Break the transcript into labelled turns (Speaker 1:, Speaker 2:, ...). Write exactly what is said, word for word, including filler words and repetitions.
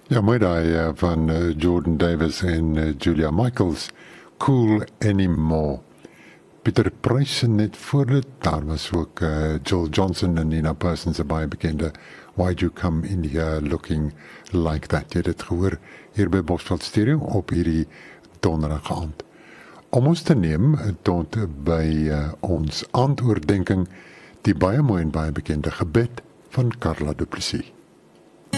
Speaker 1: Ja, mooi daai uh, van uh, Jordan Davis en uh, Julia Michaels, Cool Anymore. Pieter Pryce net voor dit, daar was ook uh, Joel Johnson en Nina Parsons, 'n baie bekende Why'd You Come In Here Looking Like That. Jy het dit gehoor hier by Bosveld Stereo op hierdie donderdag aand. Om ons te neem tot by uh, ons aandoordenking, die baie mooi en baie bekende gebed van Carla Du Plessis.